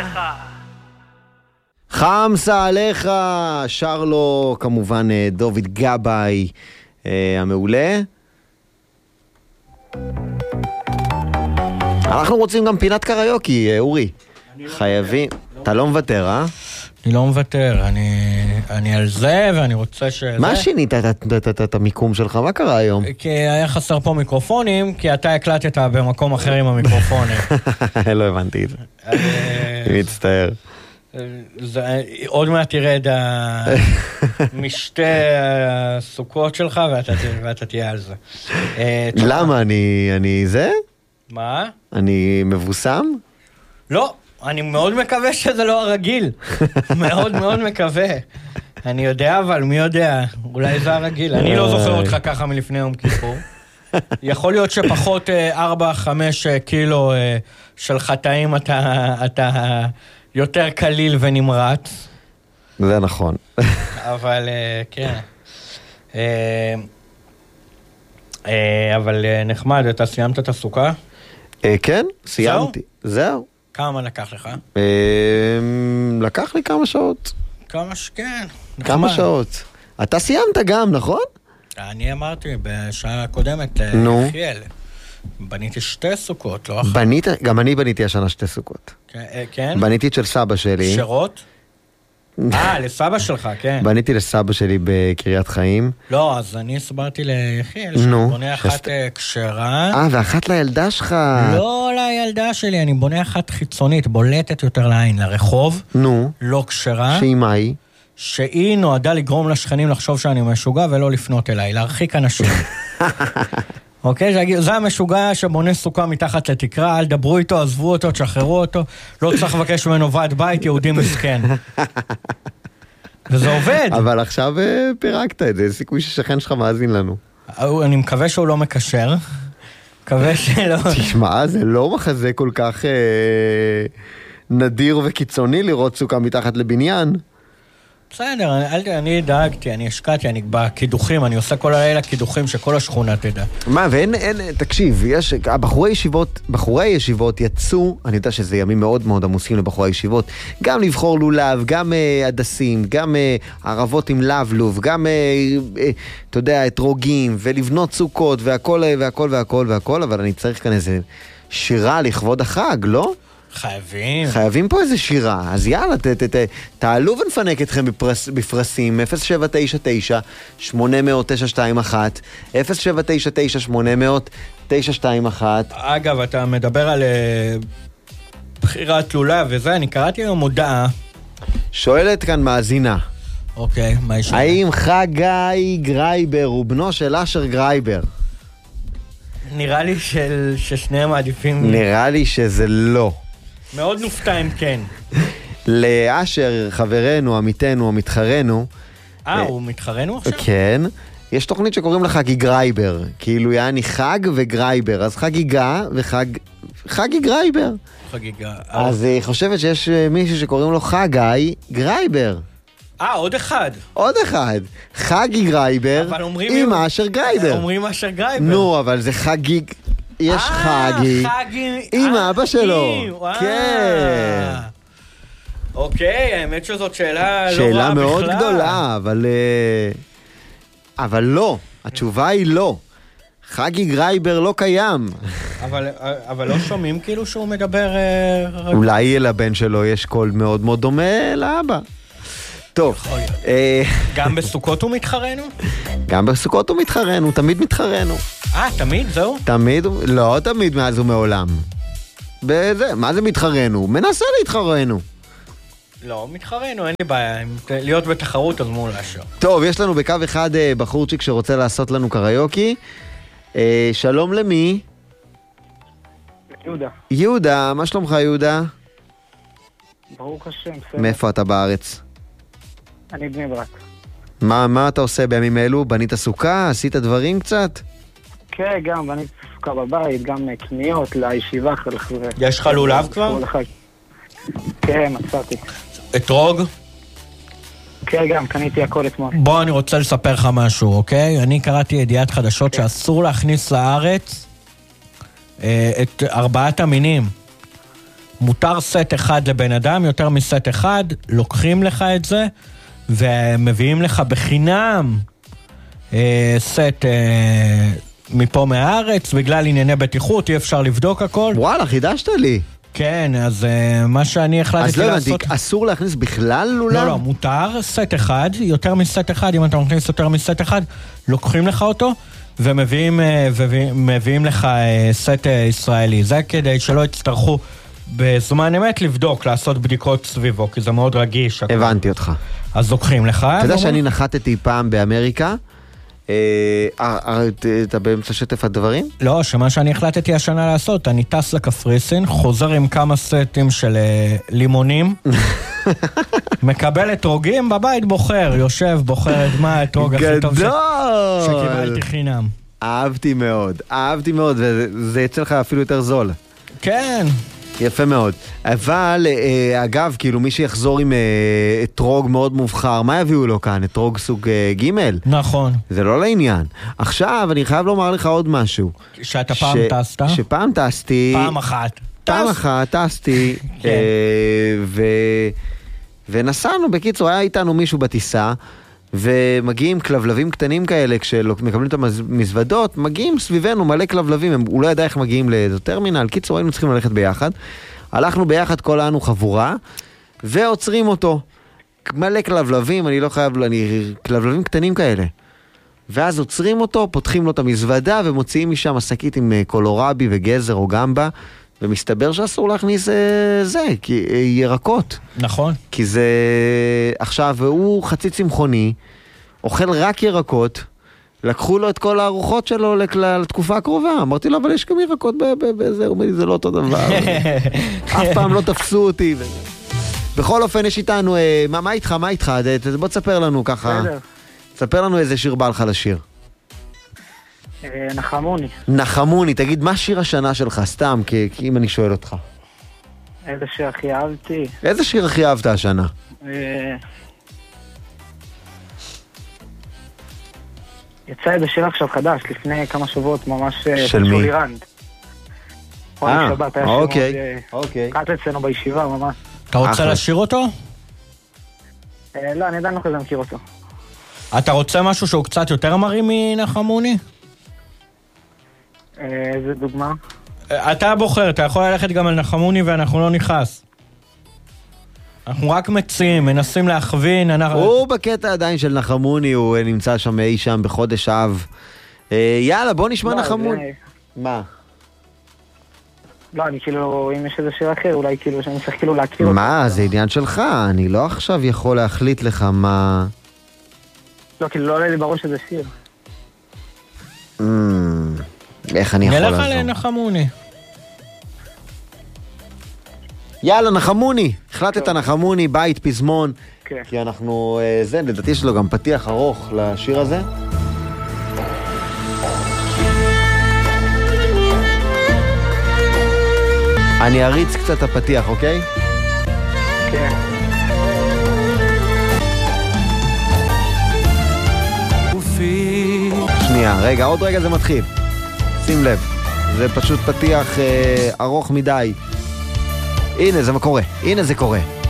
חמסה עליך, שר לו כמובן דוד גבאי המעולה. אנחנו רוצים גם פינת קריוקי, אורי. חייבים. אתה לא מוותר, אה? אני לא מוותר, אני על זה ואני רוצה מה שינית את המיקום שלך? מה קרה היום? כי היה חסר פה מיקרופונים, כי אתה הקלטת במקום אחר עם המיקרופונים. לא הבנתי את זה. אני מצטער. עוד מעט תרד משתי הסוכות שלך ואתה תהיה על זה. למה? אני זה? מה? אני מבוסם? לא, אני מאוד מקווה שזה לא הרגיל. מאוד מאוד מקווה. אני יודע, אבל מי יודע? אולי זה הרגיל. אני לא זוכר אותך ככה מלפני יום כיפור. יכול להיות שפחות 4-5 קילו של חטאים אתה יותר קליל ונמרץ. זה נכון. אבל כן. אבל נחמד, אתה סיימת את הסוכה? כן, סיימתי. זהו. כמה לקח לך? לקח לי כמה שעות. כן. כמה שעות. אתה סיימת גם, נכון? אני אמרתי בשעה הקודמת, יחיאל. בניתי 2 סוכות, לא אחת. גם אני בניתי השנה 2 סוכות. כן? בניתי את של סבא שלי. שרות? לסבא שלך, כן. בניתי לסבא שלי בקריית חיים. לא, אז אני הסברתי ליחיאל שאני בונה אחת כשרה. ואחת לילדה שלך. לא לילדה שלי, אני בונה אחת חיצונית, בולטת יותר לעין, לרחוב. לא כשרה. שהיא מה היא? שהיא נועדה לגרום לשכנים לחשוב שאני משוגע ולא לפנות אליי, להרחיק אנשים. אוקיי? זה המשוגע שבונה סוכה מתחת לתקרה, אל דברו איתו, עזבו אותו, תשחררו אותו, לא צריך לבקש ממנו ועד בית, יהודי מסכן. וזה עובד. אבל עכשיו פירקת את זה, יש סיכוי ששכן שלך מאזין לנו. אני מקווה שהוא לא מקשר. מקווה שלא. תשמע, זה לא מחזה כל כך נדיר וקיצוני לראות סוכה מתחת לבניין. בסדר, אני דאגתי, אני השקעתי, אני בקידוחים, אני עושה כל הלילה קידוחים שכל השכונה תדע. מה, ואין, תקשיב, בחורי ישיבות יצאו, אני יודע שזה ימים מאוד מאוד עמוסים לבחורי ישיבות, גם לבחור לולב, גם הדסים, גם ערבות עם לבלוב, גם, אתה יודע, אתרוגים, ולבנות סוכות, והכל, אבל אני צריך כאן איזה שירה לכבוד החג, לא? חייבים פה איזה שירה, אז יאללה, תעלו ונפנק אתכם בפרסים, 0799-800-921, 0799-800-921. אגב, אתה מדבר על בחירת לולב וזה, אני קראתי היום מודעה. שואלת כאן מאזינה. אוקיי, מה יש? האם חגי גרייבר הוא בנו של אשר גרייבר? נראה לי ששניהם מעדיפים. נראה לי שזה לא. מאוד נופתע אם כן. לאשר, חברנו, עמיתנו, המתחרנו. הוא מתחרנו עכשיו? כן. יש תוכנית שקוראים לה חגי גרייבר. כאילו יעני חג וגרייבר. אז חגיגה חגי גרייבר. חגיגה. אז היא חושבת שיש מישהו שקוראים לו חגי גרייבר. עוד אחד. חגי גרייבר עם אשר גרייבר. אומרים אשר גרייבר. נו, אבל זה חגיג. יש חגי עם אבא שלו. כן. אוקיי, האמת שזאת שאלה לא רעה בכלל. שאלה מאוד גדולה, אבל לא. התשובה היא לא. חגי גרייבר לא קיים. אבל לא שומעים כאילו שהוא מדבר... אולי לבן שלו יש קול מאוד מאוד דומה לאבא. טוב. גם בסוכות הוא מתחרנו? גם בסוכות הוא מתחרנו, תמיד מתחרנו. תמיד? זהו? תמיד, לא תמיד מאז ומעולם. מה זה מתחרנו? מנסה להתחרנו. לא, מתחרנו, אין לי בעיה. להיות בתחרות אז מול אשר. טוב, יש לנו בקו אחד בחורצ'יק שרוצה לעשות לנו קריוקי. שלום למי? יהודה, מה שלומך יהודה? ברוך השם, בסדר. מאיפה אתה בארץ? אני בני ברק. מה אתה עושה בימים אלו? בנית סוכה? עשית דברים קצת? כן, גם בנית סוכה בבית, גם קניות לישיבה. יש לך לולב כבר? כן, מצאתי. אתרוג? כן, גם, קניתי הכל אתמול. בוא, אני רוצה לספר לך משהו, אוקיי? אני קראתי ידיעת חדשות שאסור להכניס לארץ את 4 המינים. מותר סט אחד לבן אדם, יותר מסט אחד, לוקחים לך את זה, ומביאים לך בחינם סט מפה מהארץ, בגלל ענייני בטיחות, אי אפשר לבדוק הכל. וואלה, חידשת לי. כן, אז מה שאני החלטתי אז לא לעשות... הבנתי, אסור להכניס בכלל לולב? לא, מותר סט אחד, יותר מסט אחד, אם אתה מכניס יותר מסט אחד, לוקחים לך אותו, ומביאים לך סט ישראלי. זה כדי שלא יצטרכו בזמן אמת לבדוק, לעשות בדיקות סביבו, כי זה מאוד רגיש. הבנתי אותך. אז לוקחים לך. אתה יודע שאני נחתתי פעם באמריקה? אתה באמצע שטף הדברים? לא, שמה שאני החלטתי השנה לעשות, אני טס לקפריסין, חוזר עם כמה סטים של לימונים, מקבל אתרוגים, בבית בוחר, יושב, בוחר מה האתרוג הכי טוב שקיבלתי חינם. אהבתי מאוד, וזה יצא לך אפילו יותר זול. כן. יפה מאוד. אבל, אגב, כאילו מי שיחזור עם אתרוג מאוד מובחר, מה יביאו לו כאן? אתרוג סוג ג'? נכון. זה לא לעניין. עכשיו, אני חייב לומר לך עוד משהו. שאתה פעם טסת? שפעם טסתי. פעם אחת טסתי. ונסענו, בקיצור, היה איתנו מישהו בטיסה, ומגיעים כלבלבים קטנים כאלה, כשמקבלים את המזוודות, מגיעים סביבנו מלא כלבלבים, הוא לא ידע איך מגיעים לאיזה טרמינל, קיצור, היינו צריכים ללכת ביחד, הלכנו ביחד כולנו חבורה, ועוצרים אותו, מלא כלבלבים, אני לא חייב, כלבלבים קטנים כאלה, ואז עוצרים אותו, פותחים לו את המזוודה, ומוציאים משם שקית עם קולורבי וגזר או גמבה, ומסתבר שאסור להכניס כי ירקות. נכון. כי זה... עכשיו, הוא חצי צמחוני, אוכל רק ירקות, לקחו לו את כל הארוחות שלו לתקופה הקרובה. אמרתי לו, אבל יש גם ירקות בזה. הוא אומר לי, זה לא אותו דבר. אף פעם לא תפסו אותי. בכל אופן, יש איתנו... מה איתך? בוא תספר לנו ככה. בסדר. תספר לנו איזה שיר בא לך לשיר. נחמוני, תגיד, מה שיר השנה שלך? סתם, כי אם אני שואל אותך. איזה שיר הכי אהבתי? איזה שיר הכי אהבת השנה? יצא איזה שיר עכשיו חדש, לפני כמה שבועות ממש... של מי? שבת היה אוקיי. קט אצלנו בישיבה ממש. אתה רוצה לשיר אותו? לא, אני עדיין לא כזה מכיר אותו. אתה רוצה משהו שהוא קצת יותר מרים מנחמוני? איזה דוגמה? אתה בוחר, אתה יכול ללכת גם על נחמוני ואנחנו לא נכנס. אנחנו רק מציעים, מנסים להכווין. הוא בקטע עדיין של נחמוני, הוא נמצא שם אי שם בחודש אב. יאללה, בוא נשמע נחמוני. מה? לא, אני כאילו, אם יש איזה שיר אחר, אולי כאילו שאני צריך כאילו להכיר אותו. מה? זה עניין שלך, אני לא עכשיו יכול להחליט לך מה... לא, כאילו לא עולה לי בראש איזה שיר. איך אני יכול לעזור? נלך על נחמוני. יאללה, נחמוני. החלטת נחמוני, בית, פזמון. כן. כי אנחנו... זה, לדעתי יש לו גם פתיח ארוך לשיר הזה. אני אריץ קצת הפתיח, אוקיי? כן. שנייה, רגע, עוד רגע זה מתחיל. שים לב, זה פשוט פתיח ארוך מדי. הנה, זה קורה. הנה זה קורה.